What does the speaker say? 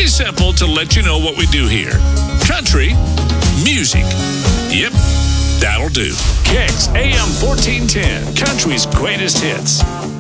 Pretty simple to let you know what we do here. Country music. Yep, that'll do. Kicks AM 1410, country's greatest hits.